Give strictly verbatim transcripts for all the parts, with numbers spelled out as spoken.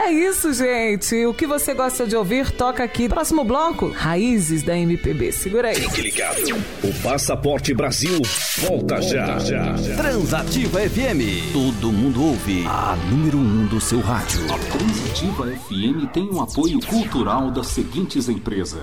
É isso, gente. O que você gosta de ouvir, toca aqui. Próximo bloco, Raízes da M P B. Segura aí. Fique ligado. O Passaporte Brasil volta já. já. Transativa F M. Todo mundo ouve. A número um do seu rádio. A Transativa F M tem um apoio cultural das seguintes empresas.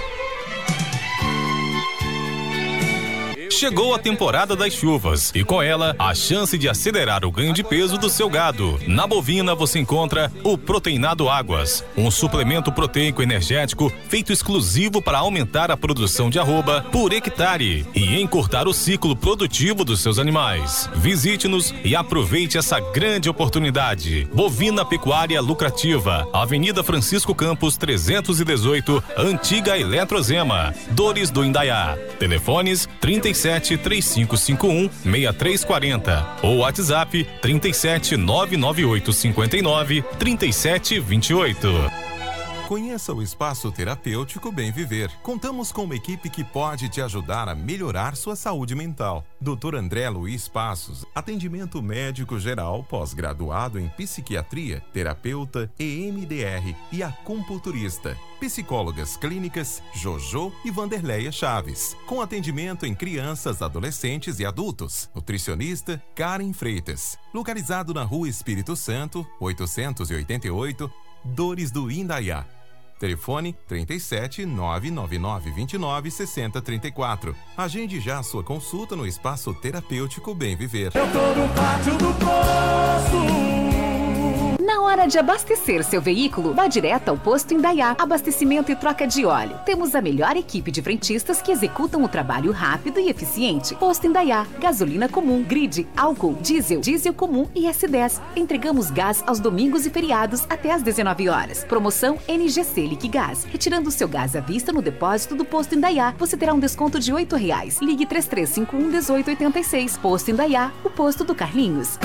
Chegou a temporada das chuvas e com ela a chance de acelerar o ganho de peso do seu gado. Na bovina você encontra o Proteinado Águas, um suplemento proteico energético feito exclusivo para aumentar a produção de arroba por hectare e encurtar o ciclo produtivo dos seus animais. Visite-nos e aproveite essa grande oportunidade. Bovina Pecuária Lucrativa, Avenida Francisco Campos trezentos e dezoito, Antiga Eletrozema, Dores do Indaiá. Telefones trinta e sete, três cinco cinco um, seis três quatro zero ou WhatsApp trinta e sete, nove nove oito cinco nove, trinta e sete vinte e oito. Conheça o Espaço Terapêutico Bem Viver. Contamos com uma equipe que pode te ajudar a melhorar sua saúde mental. doutor André Luiz Passos, atendimento médico geral, pós-graduado em psiquiatria, terapeuta, E M D R e acupunturista. Psicólogas clínicas Jojo e Vanderleia Chaves, com atendimento em crianças, adolescentes e adultos. Nutricionista Karen Freitas, localizado na Rua Espírito Santo, oitocentos e oitenta e oito, Dores do Indaiá. Telefone trinta e sete, nove nove nove vinte e nove, sessenta trinta e quatro. Agende já a sua consulta no Espaço Terapêutico Bem Viver. Eu tô no pátio do posto. Na hora de abastecer seu veículo, vá direto ao Posto Indaiá. Abastecimento e troca de óleo. Temos a melhor equipe de frentistas que executam o trabalho rápido e eficiente. Posto Indaiá. Gasolina comum, grid, álcool, diesel, diesel comum e S dez. Entregamos gás aos domingos e feriados até às dezenove horas. Promoção N G C Liquigás. Retirando o seu gás à vista no depósito do Posto Indaiá, você terá um desconto de oito reais. Ligue três três cinco um, dezoito oitenta e seis. Posto Indaiá, o posto do Carlinhos.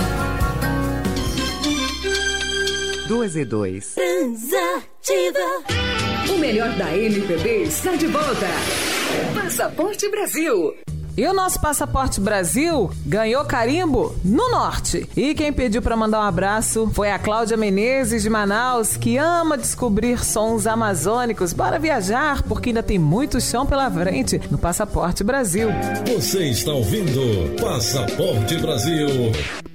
dois e dois. Transativa. O melhor da M P B está de volta. Passaporte Brasil. E o nosso Passaporte Brasil ganhou carimbo no Norte. E quem pediu para mandar um abraço foi a Cláudia Menezes de Manaus, que ama descobrir sons amazônicos. Bora viajar, porque ainda tem muito chão pela frente no Passaporte Brasil. Você está ouvindo Passaporte Brasil.